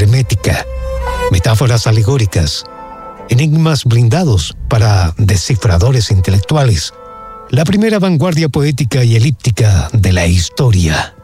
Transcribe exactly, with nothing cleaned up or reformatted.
hermética, metáforas alegóricas, enigmas blindados para descifradores intelectuales, la primera vanguardia poética y elíptica de la historia.